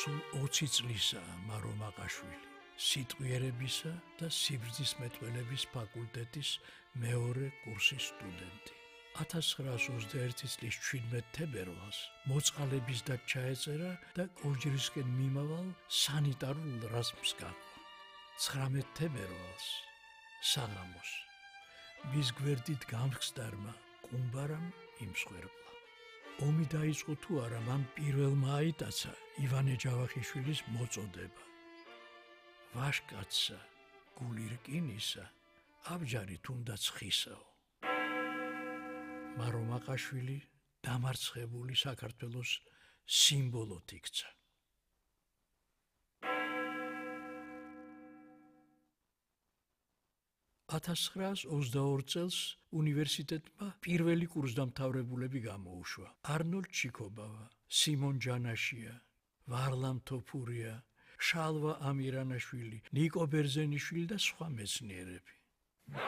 სულ 20 წლისაა მარო მაყაშვილი, სიტყვიერებისა და სიბრძნის მეტყველების ფაკულტეტის მეორე კურსის სტუდენტი. 1921 წლის 17 თებერვალს მოწყალების და ჩაეწერა და კოჯრისკენ მიმავალ სანიტარულ რაზმს გაყვა. 19 თებერვალს საღამოს მის გვერდით გამხსდარმა ყუმბარამ იმსხვერპლა. ომი დაიწყო თუ არა, მან პირველმა აიტაცა ივანე ჯავახიშვილის მოწოდება. ვაშკაცსა, გული რკინისა, აბჯარი თუნდაც ხისაო. მარო მაყაშვილი დამარცხებული საქართველოს სიმბოლოდ იქცა. 1922 წელს უნივერსიტეტმა პირველი კურსდამთავრებულები გამოუშვა. არნოლდ ჩიქობავა, სიმონ ჯანაშია, ვარლამ თოფურია, შალვა ამირანაშვილი, ნიკო ბერძენიშვილი და სხვა მეცნიერები.